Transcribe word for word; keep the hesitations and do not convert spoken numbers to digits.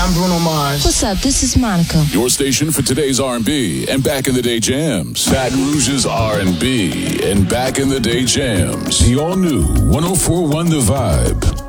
I'm Bruno Mars. What's up? This is Monica. Your station for today's R and B and back in the day jams. Baton Rouge's R and B and back in the day jams. The all new one oh four point one The Vibe.